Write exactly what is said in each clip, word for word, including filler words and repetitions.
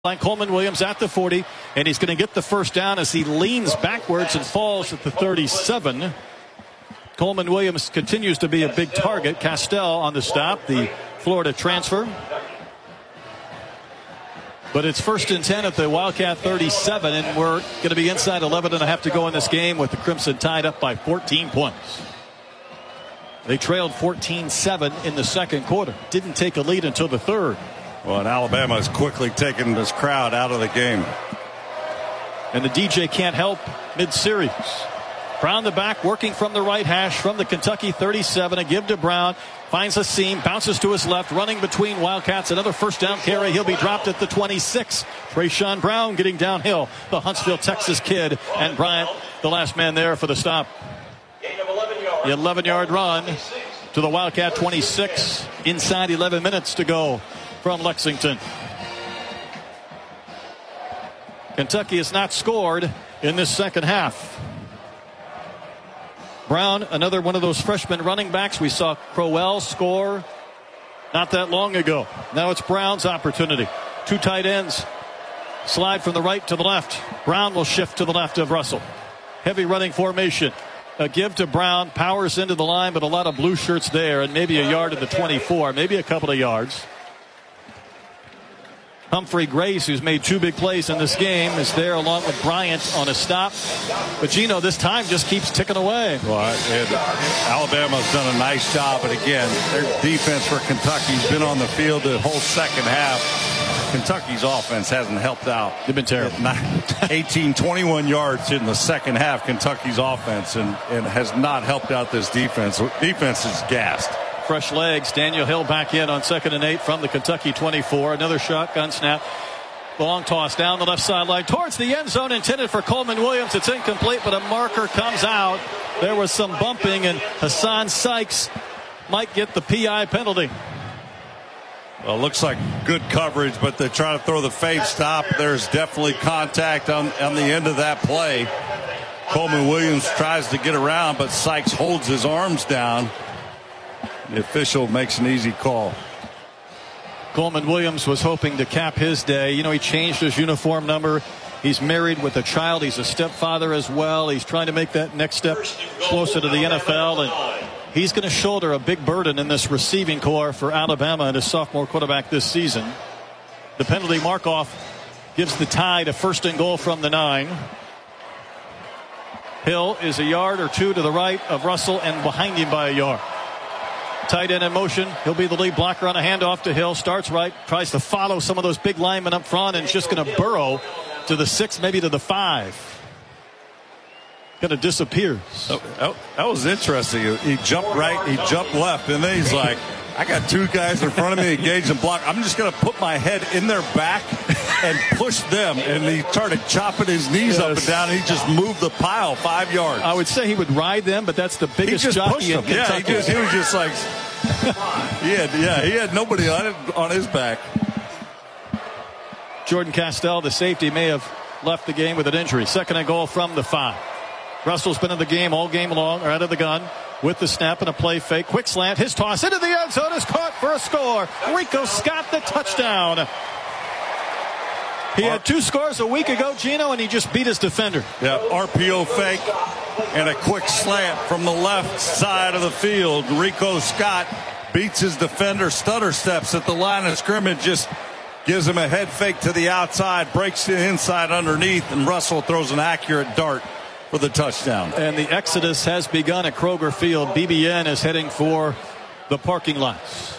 line. Coleman Williams at the forty, and he's going to get the first down as he leans backwards and falls at the thirty-seven. Coleman Williams continues to be a big target. Castell on the stop, the Florida transfer. But it's first and ten at the Wildcat thirty-seven, and we're going to be inside eleven and a half to go in this game with the Crimson tied up by fourteen points. They trailed fourteen seven in the second quarter. Didn't take a lead until the third. Well, and Alabama is quickly taking this crowd out of the game. And the D J can't help mid-series. Brown the back, working from the right hash from the Kentucky thirty-seven. A give to Brown. Finds a seam, bounces to his left, running between Wildcats. Another first down carry. He'll be dropped at the twenty-six. Trayshawn Brown getting downhill. The Huntsville, Texas kid. And Bryant, the last man there for the stop. The eleven-yard run to the Wildcat twenty-six. Inside eleven minutes to go from Lexington. Kentucky has not scored in this second half. Brown, another one of those freshman running backs. We saw Crowell score not that long ago. Now it's Brown's opportunity. Two tight ends slide from the right to the left. Brown will shift to the left of Russell. Heavy running formation. A give to Brown, powers into the line, but a lot of blue shirts there, and maybe a yard at the twenty-four, maybe a couple of yards. Humphrey Grace, who's made two big plays in this game, is there along with Bryant on a stop. But Gino, this time just keeps ticking away. Well, it, Alabama's done a nice job, but again, their defense for Kentucky's been on the field the whole second half. Kentucky's offense hasn't helped out. They've been terrible. eighteen, twenty-one yards in the second half, Kentucky's offense, and, and has not helped out this defense. Defense is gassed. Fresh legs. Daniel Hill back in on second and eight from the Kentucky twenty-four. Another shotgun snap. Long toss down the left sideline towards the end zone, intended for Coleman Williams. It's incomplete, but a marker comes out. There was some bumping, and Hassan Sykes might get the P I penalty. Well, it looks like good coverage, but they try to throw the fake stop. There's definitely contact on, on the end of that play. Coleman Williams tries to get around, but Sykes holds his arms down. The official makes an easy call. Coleman Williams was hoping to cap his day. You know, he changed his uniform number. He's married with a child. He's a stepfather as well. He's trying to make that next step closer to the N F L. And he's going to shoulder a big burden in this receiving corps for Alabama and his sophomore quarterback this season. The penalty mark-off gives the tie to first and goal from the nine. Hill is a yard or two to the right of Russell and behind him by a yard. Tight end in motion. He'll be the lead blocker on a handoff to Hill. Starts right, tries to follow some of those big linemen up front, and is just going to burrow to the six, maybe to the five. Kind of disappears. Oh, that was interesting. He jumped right, he jumped left, and then he's like, I got two guys in front of me engaged and block. I'm just going to put my head in their back and push them. And he started chopping his knees yes. up and down, and he just moved the pile five yards. I would say he would ride them, but that's the biggest jockey in Kentucky. Yeah, he, just, he was just like, he had, yeah, he had nobody on, it, on his back. Jordan Castell, the safety, may have left the game with an injury. Second and goal from the five. Russell's been in the game all game long, or out of the gun, with the snap and a play fake. Quick slant, his toss into the end zone is caught for a score. Rico Scott, the touchdown. He had two scores a week ago, Gino, and he just beat his defender. Yeah, R P O fake and a quick slant from the left side of the field. Rico Scott beats his defender, stutter steps at the line of scrimmage, just gives him a head fake to the outside, breaks the inside underneath, and Russell throws an accurate dart for the touchdown. And the exodus has begun at Kroger Field. B B N is heading for the parking lots.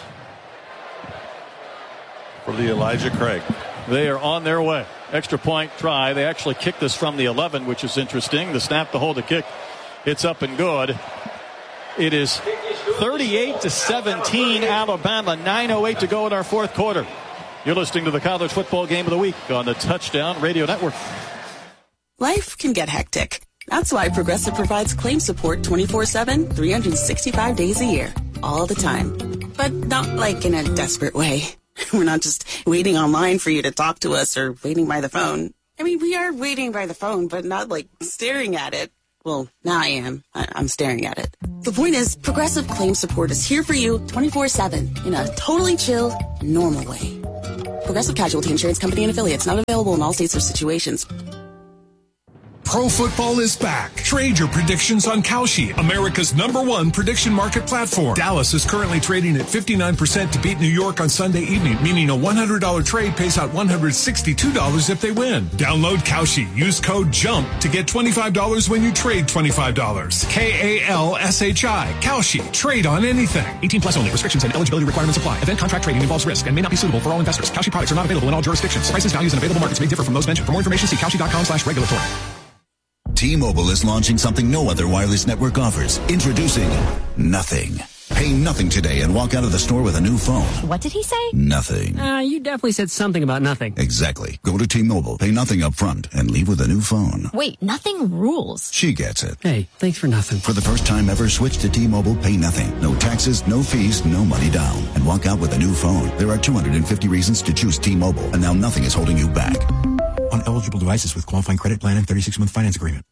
For the Elijah Craig. They are on their way. Extra point try. They actually kicked this from the eleven, which is interesting. The snap, the hold, the kick. It's up and good. It is thirty-eight to seventeen Alabama. nine oh eight to go in our fourth quarter. You're listening to the College Football Game of the Week on the Touchdown Radio Network. Life can get hectic. That's why Progressive provides claim support twenty-four seven, three hundred sixty-five days a year. All the time. But not like in a desperate way. We're not just waiting online for you to talk to us or waiting by the phone. I mean, we are waiting by the phone, but not like staring at it. Well, now I am. I- I'm staring at it. The point is, Progressive Claim Support is here for you twenty-four seven in a totally chill, normal way. Progressive Casualty Insurance Company and Affiliates. Not available in all states or situations. Pro football is back. Trade your predictions on Kalshi, America's number one prediction market platform. Dallas is currently trading at fifty-nine percent to beat New York on Sunday evening, meaning a one hundred dollars trade pays out one hundred sixty-two dollars if they win. Download Kalshi. Use code JUMP to get twenty-five dollars when you trade twenty-five dollars. K A L S H I. Kalshi. Trade on anything. eighteen plus only. Restrictions and eligibility requirements apply. Event contract trading involves risk and may not be suitable for all investors. Kalshi products are not available in all jurisdictions. Prices, values, and available markets may differ from those mentioned. For more information, see Kalshi.com slash regulatory. T-Mobile is launching something no other wireless network offers. Introducing Nothing. Pay nothing today and walk out of the store with a new phone. What did he say? Nothing. Uh, you definitely said something about nothing. Exactly. Go to T-Mobile, pay nothing up front, and leave with a new phone. Wait, nothing rules. She gets it. Hey, thanks for nothing. For the first time ever, switch to T-Mobile, pay nothing. No taxes, no fees, no money down. And walk out with a new phone. There are two hundred fifty reasons to choose T-Mobile, and now nothing is holding you back. On eligible devices with qualifying credit plan and thirty-six month finance agreement.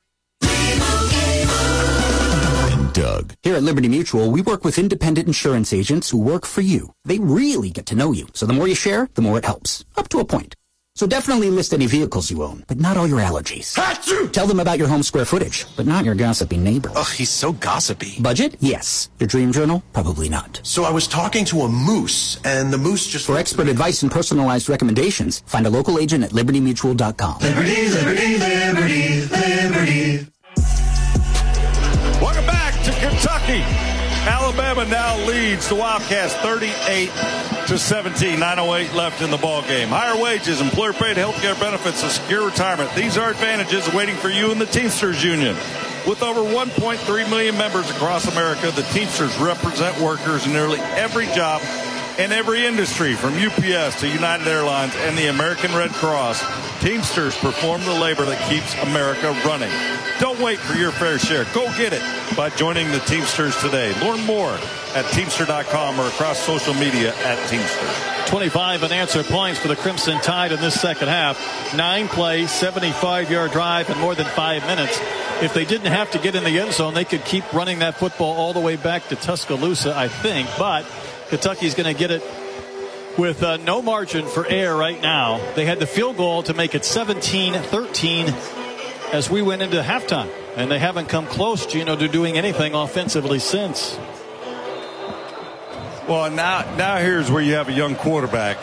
And Doug. Here at Liberty Mutual, we work with independent insurance agents who work for you. They really get to know you, so the more you share, the more it helps. Up to a point. So definitely list any vehicles you own, but not all your allergies. Achoo! Tell them about your home square footage, but not your gossipy neighbor. Ugh, he's so gossipy. Budget? Yes. Your dream journal? Probably not. So I was talking to a moose, and the moose just... For expert advice and personalized recommendations, find a local agent at liberty mutual dot com. Liberty, liberty, liberty, liberty. Welcome back to Kentucky. Alabama now leads the Wildcats thirty-eight to seventeen. nine oh eight left in the ball game. Higher wages, employer-paid health care benefits, a secure retirement. These are advantages waiting for you in the Teamsters Union. With over one point three million members across America, the Teamsters represent workers in nearly every job in every industry, from U P S to United Airlines and the American Red Cross. Teamsters perform the labor that keeps America running. Don't wait for your fair share. Go get it by joining the Teamsters today. Learn more at Teamster dot com or across social media at Teamsters. twenty-five unanswered points for the Crimson Tide in this second half. Nine play, seventy-five-yard drive in more than five minutes. If they didn't have to get in the end zone, they could keep running that football all the way back to Tuscaloosa, I think. But Kentucky's going to get it with uh, no margin for error right now. They had the field goal to make it seventeen thirteen as we went into halftime. And they haven't come close, Gino, to doing anything offensively since. Well, now, now here's where you have a young quarterback.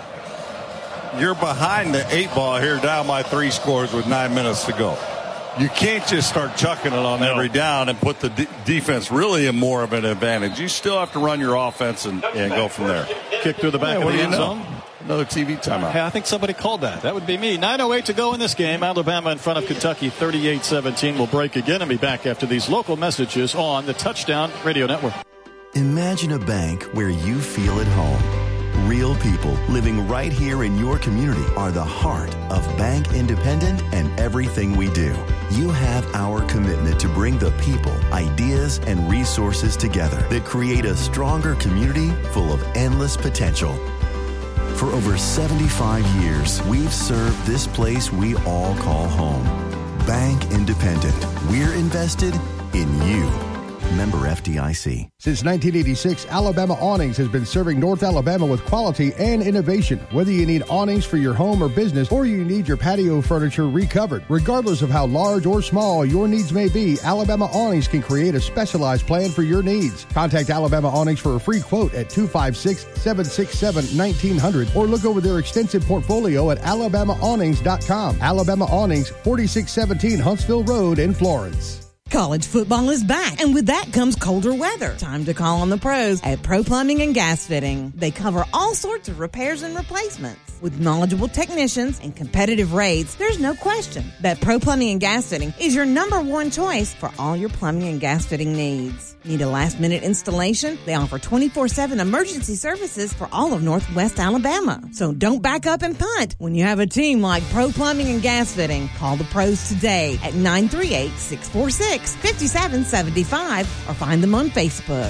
You're behind the eight ball here, down by three scores with nine minutes to go. You can't just start chucking it on no. every down and put the de- defense really in more of an advantage. You still have to run your offense and, and go from there. Kick through the back yeah, of the end know? zone. Another T V timeout. Hey, I think somebody called that. That would be me. nine oh eight to go in this game. Alabama in front of Kentucky thirty-eight seventeen. We'll break again and be back after these local messages on the Touchdown Radio Network. Imagine a bank where you feel at home. Real people living right here in your community are the heart of Bank Independent and everything we do. You have our commitment to bring the people, ideas, and resources together that create a stronger community full of endless potential. For over seventy-five years, we've served this place we all call home. Bank Independent. We're invested in you. Member F D I C. Since nineteen eighty-six, Alabama Awnings has been serving North Alabama with quality and innovation. Whether you need awnings for your home or business, or you need your patio furniture recovered, regardless of how large or small your needs may be, Alabama Awnings can create a specialized plan for your needs. Contact Alabama Awnings for a free quote at two five six, seven six seven, one nine zero zero or look over their extensive portfolio at alabama awnings dot com. Alabama Awnings, forty-six seventeen Huntsville Road in Florence. College football is back, and with that comes colder weather. Time to call on the pros at Pro Plumbing and Gas Fitting. They cover all sorts of repairs and replacements. With knowledgeable technicians and competitive rates, there's no question that Pro Plumbing and Gas Fitting is your number one choice for all your plumbing and gas fitting needs. Need a last-minute installation? They offer twenty-four seven emergency services for all of Northwest Alabama. So don't back up and punt when you have a team like Pro Plumbing and Gas Fitting. Call the pros today at nine three eight, six four six, five seven seven five or find them on Facebook.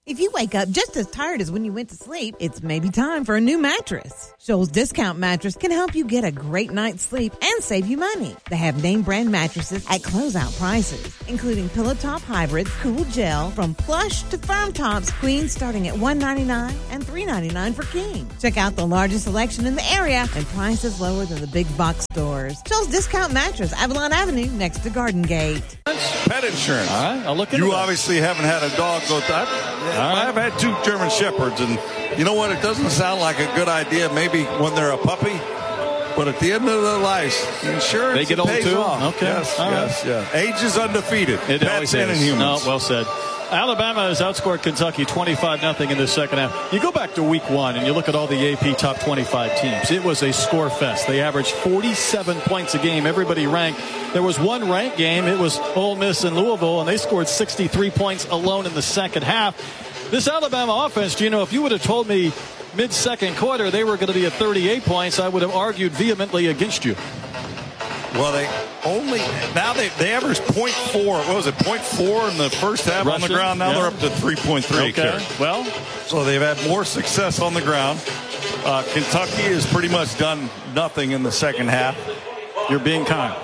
If you wake up just as tired as when you went to sleep, it's maybe time for a new mattress. Shoals Discount Mattress can help you get a great night's sleep and save you money. They have name brand mattresses at closeout prices, including Pillow Top Hybrids, Cool Gel, from plush to firm tops, queens starting at one hundred ninety-nine dollars and three hundred ninety-nine dollars for king. Check out the largest selection in the area and prices lower than the big box stores. Shoals Discount Mattress, Avalon Avenue, next to Garden Gate. Pet insurance. All right, I'll look into You that. obviously haven't had a dog go through. I've, I've had two German Shepherds, and you know what? It doesn't sound like a good idea maybe when they're a puppy, but at the end of their lives, insurance They get it old pays too? off. Okay. Yes, All yes, right. yes. Age is undefeated. It Pets always and is. in humans. No, well said. Alabama has outscored Kentucky twenty-five nothing in the second half. You go back to week one and you look at all the A P top twenty-five teams. It was a score fest. They averaged forty-seven points a game. Everybody ranked. There was one ranked game. It was Ole Miss and Louisville, and they scored sixty-three points alone in the second half. This Alabama offense, you know, if you would have told me mid-second quarter they were going to be at thirty-eight points, I would have argued vehemently against you. Well, they only now they they average point four. What was it? point four in the first half Russian, on the ground. Now yeah. they're up to three point three. Okay. Well, so they've had more success on the ground. Uh, Kentucky has pretty much done nothing in the second half. You're being kind.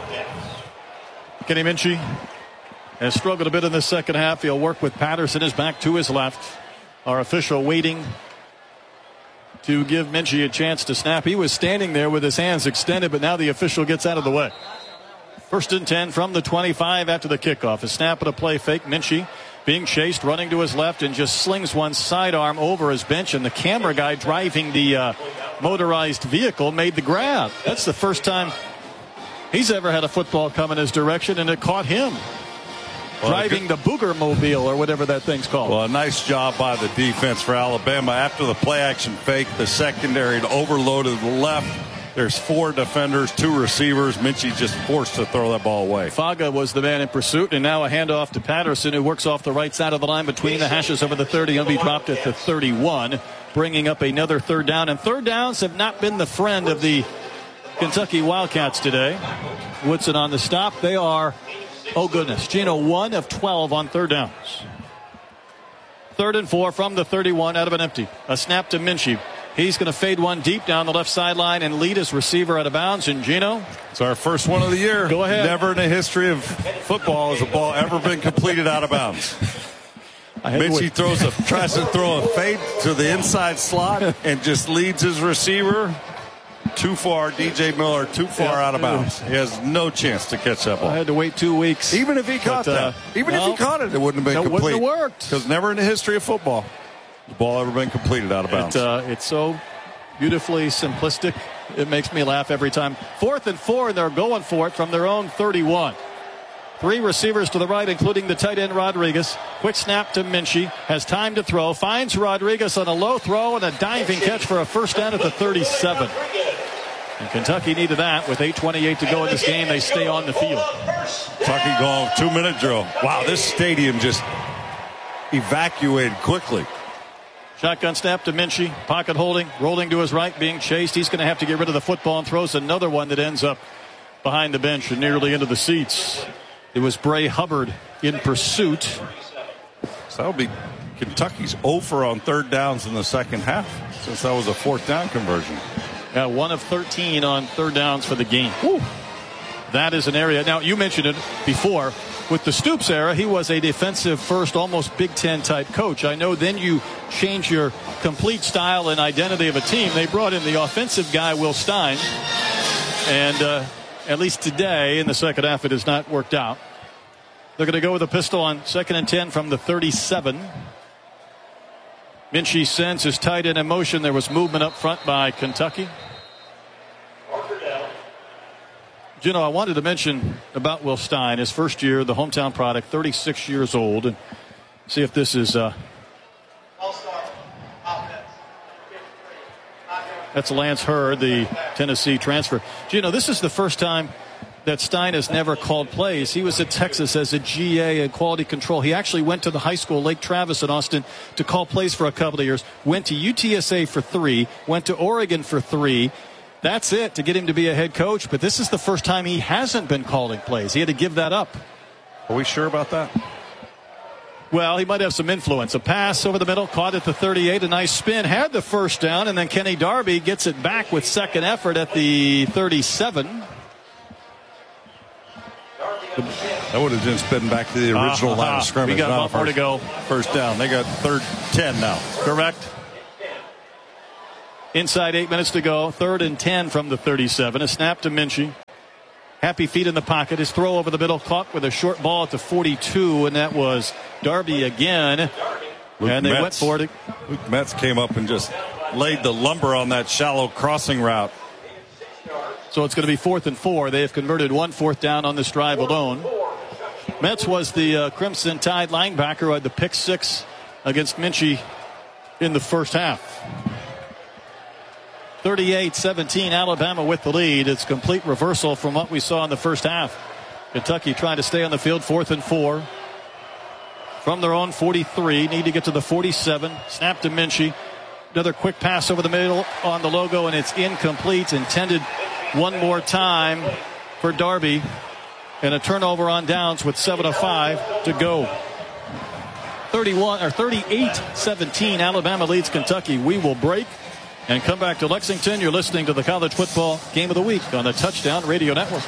Kenny Minchie has struggled a bit in the second half. He'll work with Patterson. His back to his left. Our official waiting to give Minchie a chance to snap. He was standing there with his hands extended, but now the official gets out of the way. First and ten from the twenty-five after the kickoff. A snap and a play fake. Minchie being chased, running to his left, and just slings one sidearm over his bench. And the camera guy driving the uh, motorized vehicle made the grab. That's the first time he's ever had a football come in his direction, and it caught him. Well, driving the Booger Mobile, or whatever that thing's called. Well, a nice job by the defense for Alabama. After the play action fake, the secondary overloaded the left. There's four defenders, two receivers. Minchie just forced to throw that ball away. Faga was the man in pursuit, and now a handoff to Patterson, who works off the right side of the line between the hashes over the thirty. He'll be dropped at the thirty-one, bringing up another third down. And third downs have not been the friend of the Kentucky Wildcats today. Woodson on the stop. They are, oh goodness, Gino, one of twelve on third downs. Third and four from the thirty-one out of an empty. A snap to Minchie. He's going to fade one deep down the left sideline and lead his receiver out of bounds. And Gino, it's our first one of the year. Go ahead. Never in the history of football has a ball ever been completed out of bounds. Minchie throws a tries to throw a fade to the inside slot and just leads his receiver too far. D J Miller too far yeah. out of bounds. He has no chance to catch that ball. I had to wait two weeks. Even if he caught but, uh, that, even no, if he caught it, it wouldn't have been it complete. Wouldn't have worked because never in the history of football the ball ever been completed out of bounds. It, uh, it's so beautifully simplistic. It makes me laugh every time. Fourth and four, and they're going for it from their own thirty-one. Three receivers to the right, including the tight end Rodriguez. Quick snap to Minchie. Has time to throw. Finds Rodriguez on a low throw and a diving catch for a first down at the thirty-seven. And Kentucky needed that. With eight twenty-eight to go in this game, they stay on the field. Kentucky going two-minute drill. Wow, this stadium just evacuated quickly. Shotgun snap to Minchie. Pocket holding. Rolling to his right. Being chased. He's going to have to get rid of the football and throws another one that ends up behind the bench and nearly into the seats. It was Bray Hubbard in pursuit. So that'll be Kentucky's over on third downs in the second half, since that was a fourth down conversion. Yeah, one of thirteen on third downs for the game. Woo. That is an area. Now, you mentioned it before. With the Stoops era, he was a defensive first, almost Big Ten type coach. I know then you change your complete style and identity of a team. They brought in the offensive guy, Will Stein. And uh, at least today, in the second half, it has not worked out. They're going to go with a pistol on second and ten from the thirty-seven. Minchie sends his tight end in motion. There was movement up front by Kentucky. You know, I wanted to mention about Will Stein, his first year, the hometown product, thirty-six years old, and see if this is. Uh, that's Lance Hurd, the Tennessee transfer. You know, this is the first time that Stein has never called plays. He was at Texas as a G A and quality control. He actually went to the high school, Lake Travis in Austin, to call plays for a couple of years. Went to U T S A for three. Went to Oregon for three. That's it to get him to be a head coach. But this is the first time he hasn't been calling plays. He had to give that up. Are we sure about that? Well, he might have some influence. A pass over the middle, caught at the thirty-eight, a nice spin, had the first down, and then Kenny Darby gets it back with second effort at the thirty-seven. That would have just been back to the original uh, line of scrimmage. We got about more to go. First down. They got third ten now. Correct. Inside eight minutes to go. Third and ten from the thirty-seven. A snap to Minchie. Happy feet in the pocket. His throw over the middle caught with a short ball at the forty-two, and that was Darby again. Luke and they Metz, went for it. Luke Metz came up and just laid the lumber on that shallow crossing route. So it's going to be fourth and four. They have converted one fourth down on this drive alone. Metz was the uh, Crimson Tide linebacker who had the pick six against Minchie in the first half. thirty-eight seventeen, Alabama with the lead. It's complete reversal from what we saw in the first half. Kentucky trying to stay on the field, fourth and four. From their own forty-three, need to get to the forty-seven. Snap to Minchie. Another quick pass over the middle on the logo, and it's incomplete. Intended one more time for Darby. And a turnover on downs with seven oh five to go. thirty-one or thirty-eight seventeen, Alabama leads Kentucky. We will break and come back to Lexington. You're listening to the College Football Game of the Week on the Touchdown Radio Network.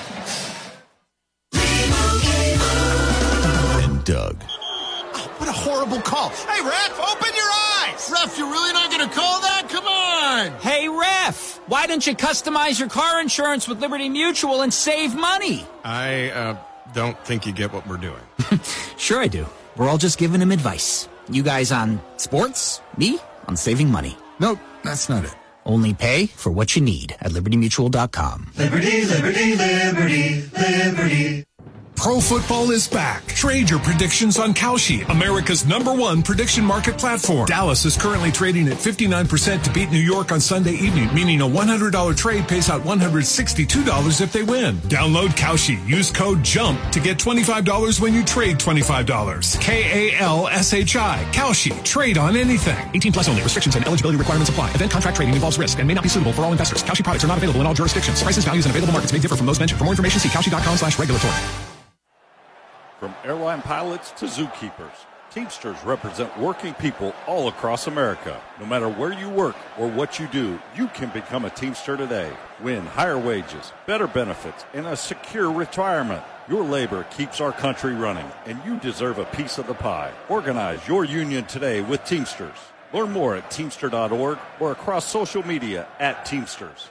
And Doug. Oh, what a horrible call. Hey, ref, open your eyes. Ref, you're really not going to call that? Come on. Hey, ref, why don't you customize your car insurance with Liberty Mutual and save money? I uh, don't think you get what we're doing. Sure I do. We're all just giving him advice. You guys on sports, me on saving money. Nope, that's not it. Only pay for what you need at liberty mutual dot com. Liberty, liberty, liberty, liberty. Pro football is back. Trade your predictions on Kalshi, America's number one prediction market platform. Dallas is currently trading at fifty-nine percent to beat New York on Sunday evening, meaning a one hundred dollars trade pays out one hundred sixty-two dollars if they win. Download Kalshi. Use code JUMP to get twenty-five dollars when you trade twenty-five dollars. K A L S H I. Kalshi. Trade on anything. eighteen plus only. Restrictions and eligibility requirements apply. Event contract trading involves risk and may not be suitable for all investors. Kalshi products are not available in all jurisdictions. Prices, values, and available markets may differ from those mentioned. For more information, see kalshi dot com slash regulatory. From airline pilots to zookeepers, Teamsters represent working people all across America. No matter where you work or what you do, you can become a Teamster today. Win higher wages, better benefits, and a secure retirement. Your labor keeps our country running, and you deserve a piece of the pie. Organize your union today with Teamsters. Learn more at teamster dot org or across social media at Teamsters.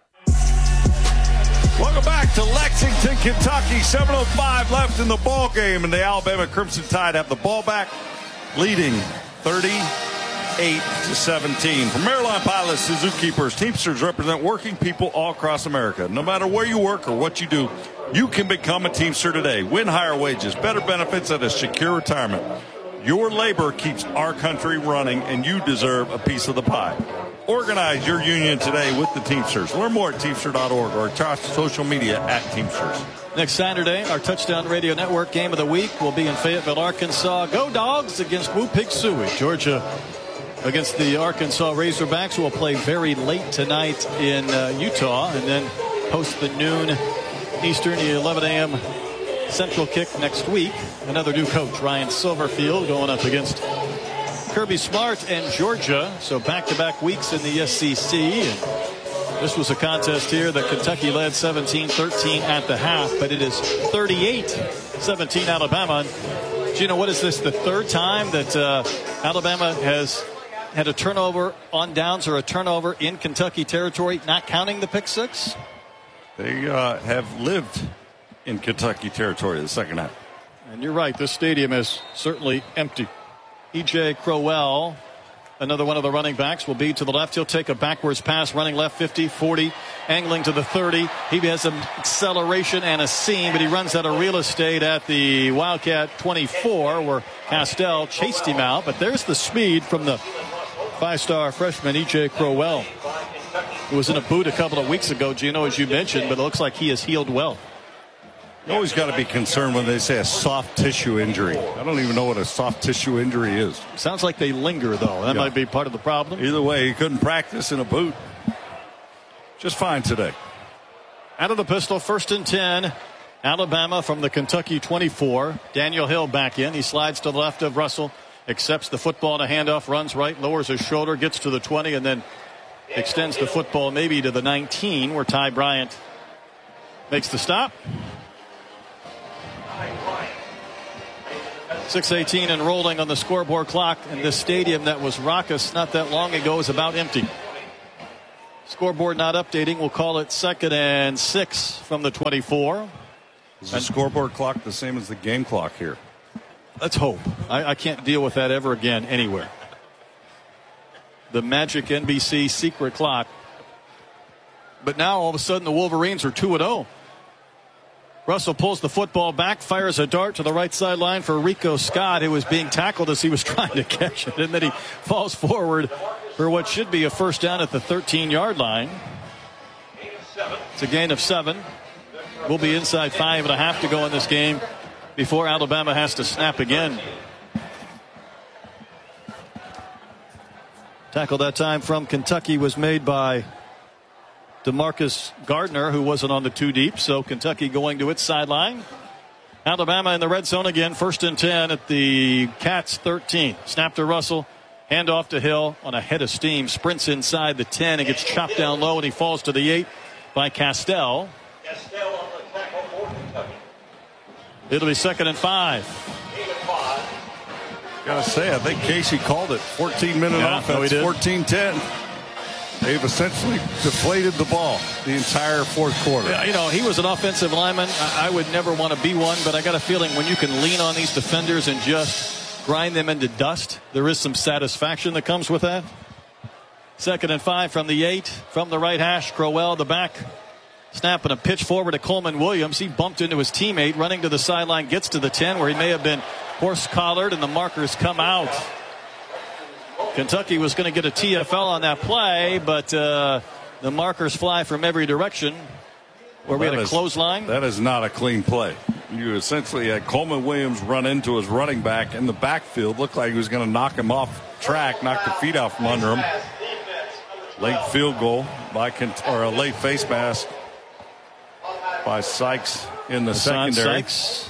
Welcome back to Lexington, Kentucky. seven oh five left in the ball game, and the Alabama Crimson Tide have the ball back, leading thirty-eight to seventeen. From airline pilots to zookeepers, Teamsters represent working people all across America. No matter where you work or what you do, you can become a Teamster today. Win higher wages, better benefits, and a secure retirement. Your labor keeps our country running, and you deserve a piece of the pie. Organize your union today with the Teamsters. Learn more at teamster dot org or across social media at Teamsters. Next Saturday, our Touchdown Radio Network Game of the Week will be in Fayetteville, Arkansas. Go Dogs against Wupik-Sooie. Georgia against the Arkansas Razorbacks, who will play very late tonight in uh, Utah, and then host the noon Eastern, the eleven a.m. Central kick next week. Another new coach, Ryan Silverfield, going up against Kirby Smart and Georgia. So back-to-back weeks in the S E C. And this was a contest here that Kentucky led seventeen thirteen at the half, but it is thirty-eight seventeen Alabama. And, Gino, what is this, the third time that uh, Alabama has had a turnover on downs or a turnover in Kentucky territory, not counting the pick six? They uh, have lived in Kentucky territory the second half. And you're right, this stadium is certainly empty. E J Crowell, another one of the running backs, will be to the left. He'll take a backwards pass, running left fifty, forty, angling to the thirty. He has some acceleration and a seam, but he runs out of real estate at the Wildcat twenty-four, where Castell chased him out. But there's the speed from the five-star freshman E J Crowell, who was in a boot a couple of weeks ago, Gino, as you mentioned, but it looks like he has healed well. You always got to be concerned when they say a soft tissue injury. I don't even know what a soft tissue injury is. Sounds like they linger, though. That yeah. might be part of the problem. Either way, he couldn't practice in a boot. Just fine today. Out of the pistol, first and ten Alabama from the Kentucky twenty-four. Daniel Hill back in. He slides to the left of Russell, accepts the football and a handoff, runs right, lowers his shoulder, gets to the twenty, and then extends the football maybe to the nineteen, where Ty Bryant makes the stop. six eighteen and rolling on the scoreboard clock, and this stadium that was raucous not that long ago is about empty. Scoreboard not updating. We'll call it second and six from the twenty-four. Is the scoreboard clock the same as the game clock here? Let's hope. I, I can't deal with that ever again anywhere. The magic N B C secret clock. But now all of a sudden the Wolverines are two and oh. Russell pulls the football back, fires a dart to the right sideline for Rico Scott, who was being tackled as he was trying to catch it. And then he falls forward for what should be a first down at the thirteen-yard line. It's a gain of seven. We'll be inside five and a half to go in this game before Alabama has to snap again. Tackle that time from Kentucky was made by DeMarcus Gardner, who wasn't on the two deep. So Kentucky going to its sideline. Alabama in the red zone again. First and ten at the Cats thirteen. Snap to Russell. Hand off to Hill on a head of steam. Sprints inside the ten and gets chopped down low, and he falls to the eight by Castell. It'll be second and five. Gotta say, I think Casey called it. fourteen minute yeah, offense, no, fourteen ten. They've essentially deflated the ball the entire fourth quarter. Yeah, you know, he was an offensive lineman. I, I would never want to be one, but I got a feeling when you can lean on these defenders and just grind them into dust, there is some satisfaction that comes with that. Second and five from the eight, from the right hash. Crowell, the back, snapping a pitch forward to Coleman Williams. He bumped into his teammate, running to the sideline, gets to the ten, where he may have been horse collared, and the markers come out. Kentucky was going to get a T F L on that play, but uh, the markers fly from every direction. Where we had a clothesline. That is not a clean play. You essentially had Coleman Williams run into his running back in the backfield. Looked like he was going to knock him off track, knock the feet out from under him. Late field goal by Kent- or a late face mask by Sykes in the Hassan secondary. Sykes.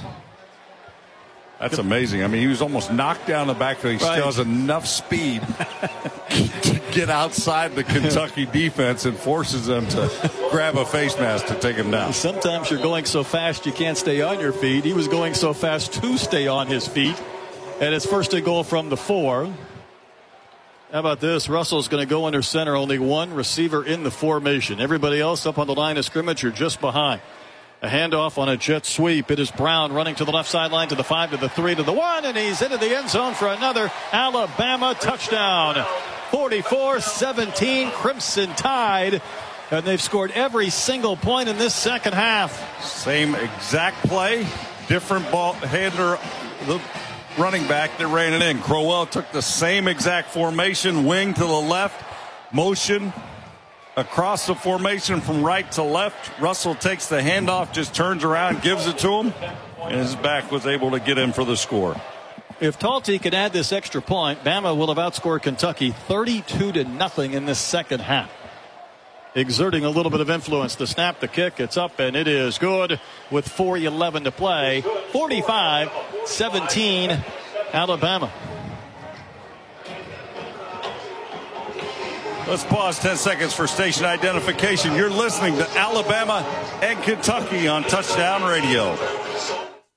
That's amazing. I mean, he was almost knocked down the backfield. He right. still has enough speed to get outside the Kentucky defense and forces them to grab a face mask to take him down. Sometimes you're going so fast you can't stay on your feet. He was going so fast to stay on his feet. And it's first and goal from the four. How about this? Russell's going to go under center. Only one receiver in the formation. Everybody else up on the line of scrimmage are just behind. A handoff on a jet sweep. It is Brown running to the left sideline, to the five, to the three, to the one, and he's into the end zone for another Alabama touchdown. forty-four seventeen, Crimson Tide. And they've scored every single point in this second half. Same exact play, different ball handler, the running back that ran it in. Crowell took the same exact formation, wing to the left, motion across the formation from right to left. Russell takes the handoff, just turns around, gives it to him, and his back was able to get in for the score. If Talty can add this extra point, Bama will have outscored Kentucky thirty-two to nothing in this second half. Exerting a little bit of influence. The snap, the kick, it's up, and it is good with four eleven to play. forty-five seventeen, Alabama. Let's pause ten seconds for station identification. You're listening to Alabama and Kentucky on Touchdown Radio.